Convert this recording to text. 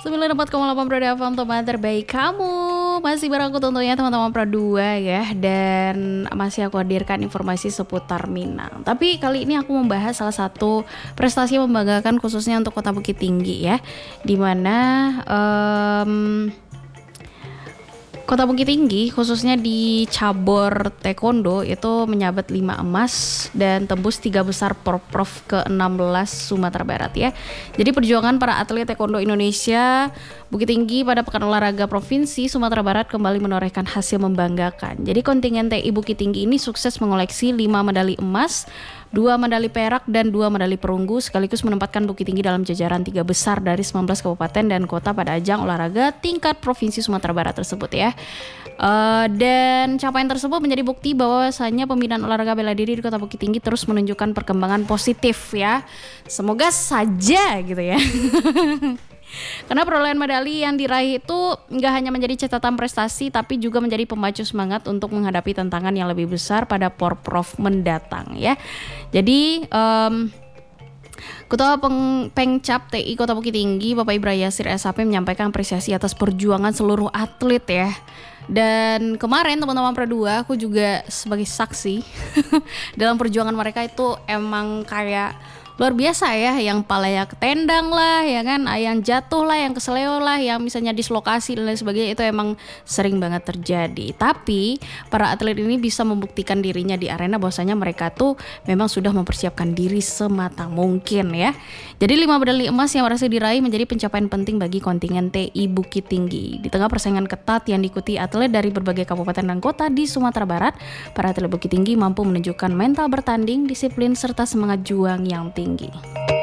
94,8 Pro FM, teman terbaik kamu. Masih bareng aku tentunya teman-teman Pro 2 ya. Dan masih aku hadirkan informasi seputar Minang. Tapi kali ini aku membahas salah satu prestasi yang membanggakan khususnya untuk Kota Bukit Tinggi ya. Dimana Kota Bukit Tinggi khususnya di cabur taekwondo itu menyabet 5 emas dan tembus 3 besar Porprov ke-16 Sumatera Barat ya. Jadi perjuangan para atlet taekwondo Indonesia Bukit Tinggi pada Pekan Olahraga Provinsi Sumatera Barat kembali menorehkan hasil membanggakan. Jadi kontingen TI Bukit Tinggi ini sukses mengoleksi 5 medali emas, 2 medali perak dan 2 medali perunggu, sekaligus menempatkan Bukit Tinggi dalam jajaran 3 besar dari 19 kabupaten dan kota pada ajang olahraga tingkat Provinsi Sumatera Barat tersebut ya. Dan capaian tersebut menjadi bukti bahwasanya pembinaan olahraga bela diri di Kota Bukit Tinggi terus menunjukkan perkembangan positif ya. Semoga saja gitu ya. Karena perolehan medali yang diraih itu nggak hanya menjadi catatan prestasi, tapi juga menjadi pemacu semangat untuk menghadapi tantangan yang lebih besar pada Porprov mendatang ya. Jadi Ketua Pengcap TI Kota Bukit Tinggi Bapak Ibrahim Yasir SHP menyampaikan apresiasi atas perjuangan seluruh atlet ya. Dan kemarin teman-teman Pro 2 aku juga sebagai saksi dalam perjuangan mereka itu emang kayak luar biasa ya, yang palanya ketendang lah ya kan, yang jatuh lah, yang keseleo lah, yang misalnya dislokasi dan lain sebagainya, itu emang sering banget terjadi. Tapi para atlet ini bisa membuktikan dirinya di arena bahwasanya mereka tuh memang sudah mempersiapkan diri sematang mungkin ya. Jadi 5 medali emas yang berhasil diraih menjadi pencapaian penting bagi kontingen TI Bukit Tinggi. Di tengah persaingan ketat yang diikuti atlet dari berbagai kabupaten dan kota di Sumatera Barat, para atlet Bukit Tinggi mampu menunjukkan mental bertanding, disiplin serta semangat juang yang tinggi.